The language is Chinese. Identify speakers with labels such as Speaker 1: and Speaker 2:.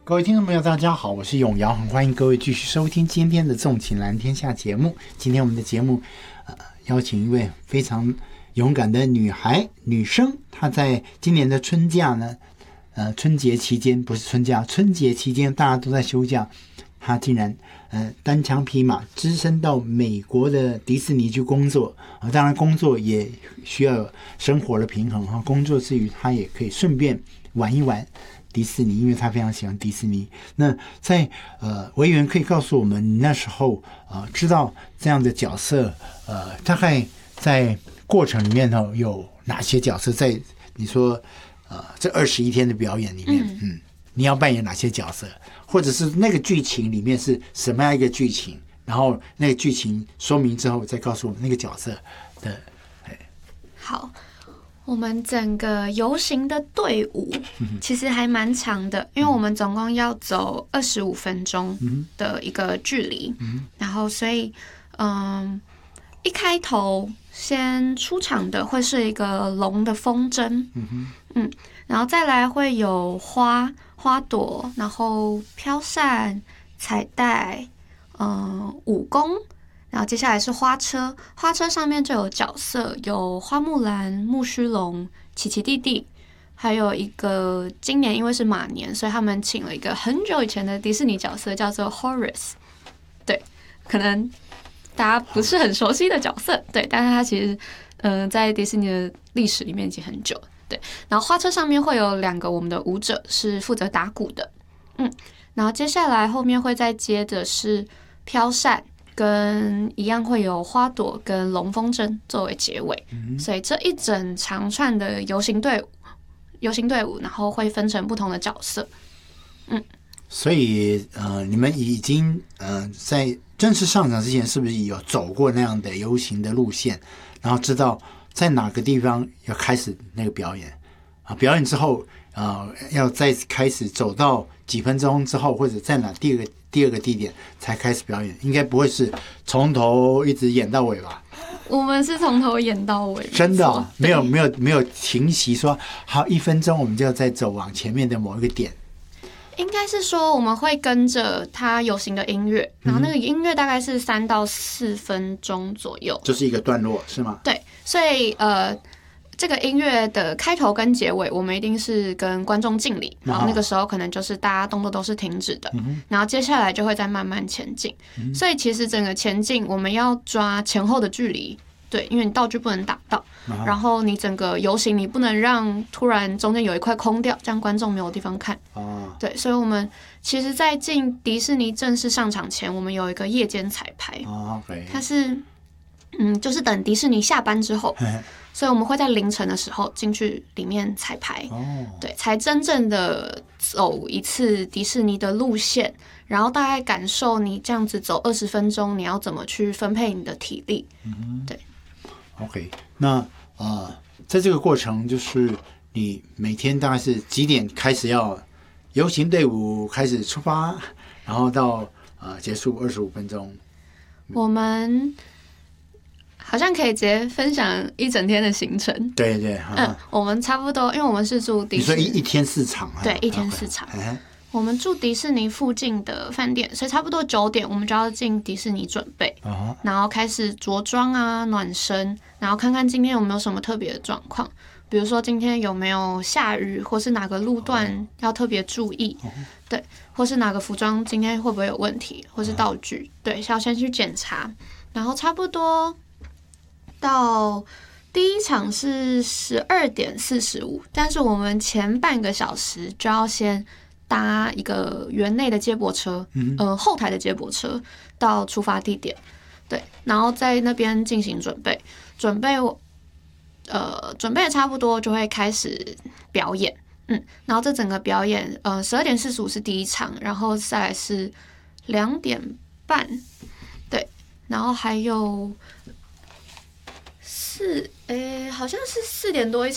Speaker 1: 各位听众朋友大家好，我是永尧，很欢迎各位继续收听今天的纵情蓝天下节目。今天我们的节目邀请一位非常勇敢的女生，她在今年的春假呢春节期间，不是春假，春节期间大家都在休假，她竟然单枪匹马只身到美国的迪士尼去工作。当然工作也需要生活的平衡，工作之余她也可以顺便玩一玩迪士尼，因为他非常喜欢迪士尼。那在委员可以告诉我们，你那时候知道这样的角色，大概在过程里面有哪些角色？在你说这21天的表演里面，你要扮演哪些角色？或者是那个剧情里面是什么样一个剧情？然后那个剧情说明之后，再告诉我们那个角色的。
Speaker 2: 好。我们整个游行的队伍其实还蛮长的，因为我们总共要走25分钟的一个距离，然后所以一开头先出场的会是一个龙的风筝，然后再来会有花朵，然后飘扇、彩带，武功。然后接下来是花车，花车上面就有角色，有花木兰、木须龙、奇奇弟弟，还有一个今年因为是马年，所以他们请了一个很久以前的迪士尼角色，叫做 Horace。对，可能大家不是很熟悉的角色，对，但是他其实在迪士尼的历史里面已经很久了。对，然后花车上面会有2个我们的舞者是负责打鼓的，然后接下来后面会再接的是飘扇。跟一样会有花朵跟龙风筝作为结尾，所以这一整长串的游行队伍，然后会分成不同的角色。
Speaker 1: 所以你们已经在正式上场之前，是不是有走过那样的游行的路线，然后知道在哪个地方要开始那个表演啊？表演之后要再开始走到几分钟之后，或者在哪第二个地点才开始表演，应该不会是从头一直演到尾吧？
Speaker 2: 我们是从头演到尾，
Speaker 1: 真的没有停息说好1分钟我们就要再走往前面的某一个点。
Speaker 2: 应该是说我们会跟着它游行的音乐，然后那个音乐大概是3到4分钟左右，
Speaker 1: 就是一个段落是吗？
Speaker 2: 对，所以这个音乐的开头跟结尾，我们一定是跟观众敬礼，然后那个时候可能就是大家动作都是停止的，然后接下来就会再慢慢前进。所以其实整个前进我们要抓前后的距离，对，因为你道具不能打到，然后你整个游行你不能让突然中间有一块空掉，这样观众没有地方看。对，所以我们其实在进迪士尼正式上场前，我们有一个夜间彩排，它是就是等迪士尼下班之后。所以我们会在凌晨的时候进去里面彩排，对，才真正的走一次迪士尼的路线，然后大概感受你这样子走20分钟，你要怎么去分配你的体力。对。
Speaker 1: OK， 那在这个过程，就是你每天大概是几点开始要游行队伍开始出发，然后到结束25分钟？
Speaker 2: 我们好像可以直接分享一整天的行程。
Speaker 1: 对对，
Speaker 2: 我们差不多，因为我们是住迪士尼，
Speaker 1: 你说一天4场，
Speaker 2: 对，一天4场。我们住迪士尼附近的饭店，所以差不多9点我们就要进迪士尼准备，然后开始着装啊、暖身，然后看看今天有没有什么特别的状况，比如说今天有没有下雨，或是哪个路段要特别注意，对，或是哪个服装今天会不会有问题，或是道具，对，要先去检查，然后差不多。到第一场是12点45，但是我们前半个小时就要先搭一个园内的接驳车，后台的接驳车到出发地点，对，然后在那边进行准备的差不多就会开始表演，然后这整个表演，12点45是第一场，然后再来是2点半，对，然后还有。好像是4点多一场。